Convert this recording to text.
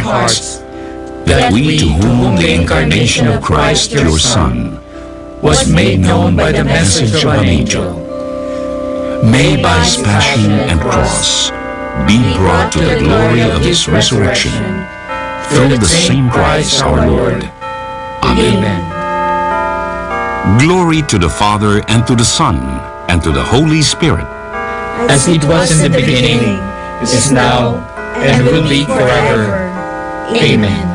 hearts, that we to whom the incarnation of Christ your Son was made known by the message of an angel, may by his passion and cross be brought to the glory of his resurrection, through the same Christ our Lord. Amen. Glory to the Father, and to the Son, and to the Holy Spirit. As it was in the beginning, is now, and will be forever. Amen.